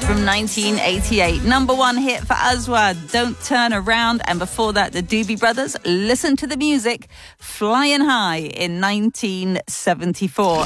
from 1988. Number one hit for Aswad, Don't Turn Around. And before that, the Doobie Brothers, Listen to the Music, Flying High in 1974.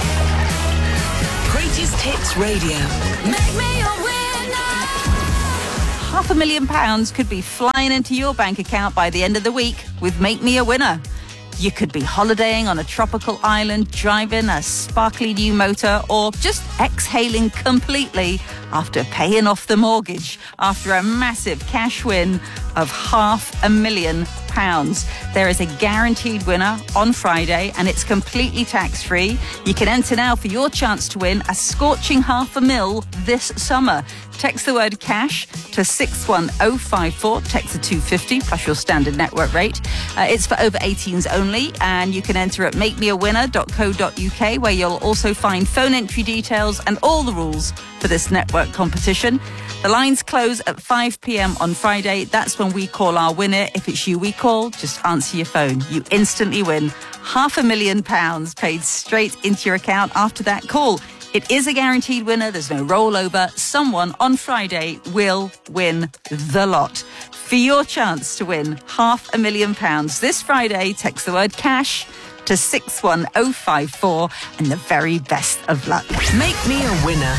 Greatest Hits Radio. Make me a winner. £500,000 could be flying into your bank account by the end of the week with Make Me a Winner. You could be holidaying on a tropical island, driving a sparkly new motor, or just exhaling completely after paying off the mortgage after a massive cash win of £500,000. There is a guaranteed winner on Friday, and it's completely tax-free. You can enter now for your chance to win a scorching £500,000 this summer. Text the word cash to 61054. Text the 250 plus your standard network rate. It's for over 18s only, and you can enter at makemeawinner.co.uk, where you'll also find phone entry details and all the rules for this network competition. The lines close at 5 p.m. on Friday. That's when we call our winner. If it's you we call, just answer your phone. You instantly win £500,000 paid straight into your account after that call. It is a guaranteed winner. There's no rollover. Someone on Friday will win the lot. For your chance to win £500,000 this Friday, text the word cash to 61054, and the very best of luck. Make me a winner.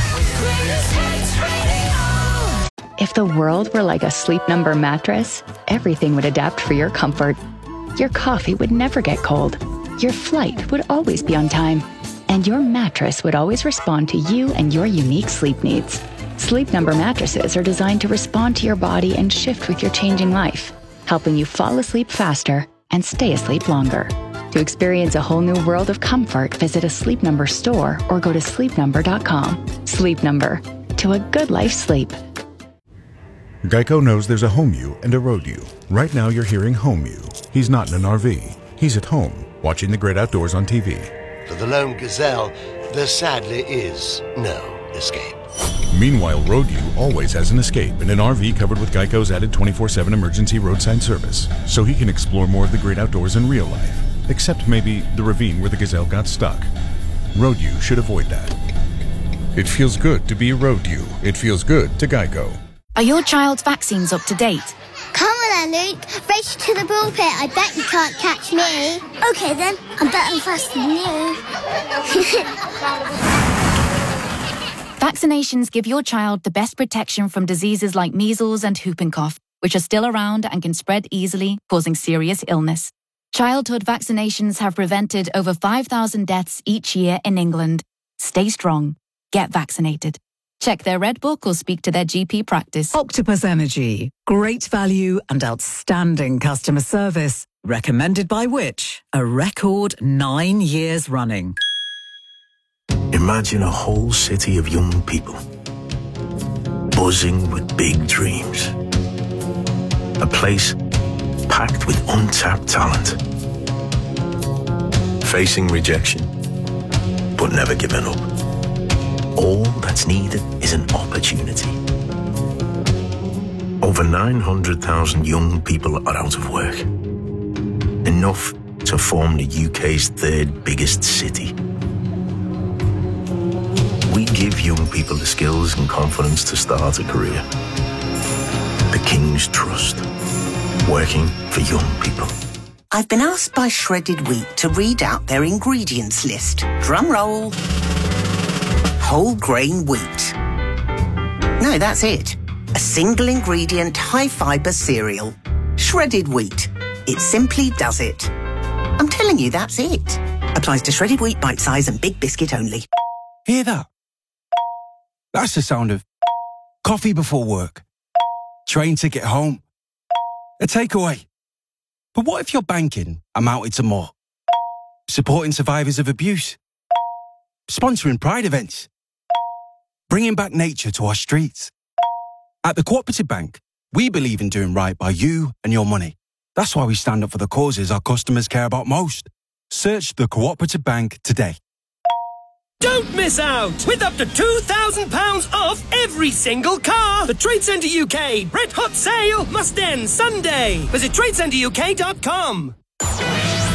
If the world were like a Sleep Number mattress, everything would adapt for your comfort. Your coffee would never get cold. Your flight would always be on time. And your mattress would always respond to you and your unique sleep needs. Sleep Number mattresses are designed to respond to your body and shift with your changing life, helping you fall asleep faster and stay asleep longer. To experience a whole new world of comfort, visit a Sleep Number store or go to sleepnumber.com. Sleep Number. To a good life sleep. Geico knows there's a home you and a road you. Right now you're hearing home you. He's not in an RV. He's at home, watching the great outdoors on TV. For the lone gazelle, there sadly is no escape. Meanwhile, Road U always has an escape in an RV covered with Geico's added 24/7 emergency roadside service, so he can explore more of the great outdoors in real life, except maybe the ravine where the gazelle got stuck. Road U should avoid that. It feels good to be Road U. It feels good to Geico. Are your child's vaccines up to date? Come on then, Luke. Race to the pulpit. I bet you can't catch me. Okay then, I'm better faster than you. Vaccinations give your child the best protection from diseases like measles and whooping cough, which are still around and can spread easily, causing serious illness. Childhood vaccinations have prevented over 5,000 deaths each year in England. Stay strong. Get vaccinated. Check their Red Book or speak to their GP practice. Octopus Energy. Great value and outstanding customer service. Recommended by which? A record 9 years running. Imagine a whole city of young people, buzzing with big dreams. A place packed with untapped talent. Facing rejection, but never giving up. All that's needed is an opportunity. Over 900,000 young people are out of work. Enough to form the UK's third biggest city. We give young people the skills and confidence to start a career. The King's Trust. Working for young people. I've been asked by Shredded Wheat to read out their ingredients list. Drum roll. Whole grain wheat. No, that's it. A single ingredient, high fibre cereal. Shredded wheat. It simply does it. I'm telling you, that's it. Applies to shredded wheat, bite size and big biscuit only. Hear that? That's the sound of coffee before work, train ticket home, a takeaway. But what if your banking amounted to more? Supporting survivors of abuse, sponsoring pride events, bringing back nature to our streets. At the Cooperative Bank, we believe in doing right by you and your money. That's why we stand up for the causes our customers care about most. Search the Cooperative Bank today. Don't miss out! With up to £2,000 off every single car! The Trade Centre UK Red Hot Sale must end Sunday! Visit TradeCenterUK.com.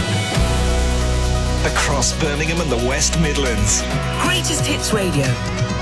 Across Birmingham and the West Midlands. Greatest Hits Radio.